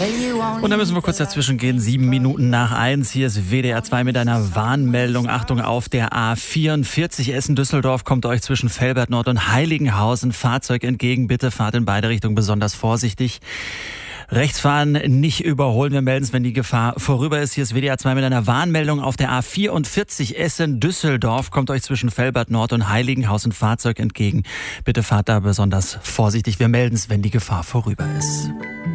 Und dann müssen wir kurz dazwischen gehen, 7 Minuten nach 1. Hier ist WDR 2 mit einer Warnmeldung. Achtung, auf der A44 Essen-Düsseldorf kommt euch zwischen Velbert Nord und Heiligenhausen Fahrzeug entgegen. Bitte fahrt in beide Richtungen besonders vorsichtig. Rechts fahren, nicht überholen. Wir melden es, wenn die Gefahr vorüber ist. Hier ist WDR 2 mit einer Warnmeldung. Auf der A44 Essen-Düsseldorf kommt euch zwischen Velbert Nord und Heiligenhausen Fahrzeug entgegen. Bitte fahrt da besonders vorsichtig. Wir melden es, wenn die Gefahr vorüber ist.